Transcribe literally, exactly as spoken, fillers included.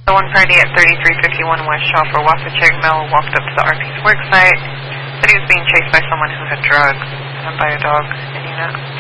The one party at thirty-three fifty-one West Shaw for Wasatch Mill walked up to the R P's work site, said he was being chased by someone who had drugs and by a dog, and you know.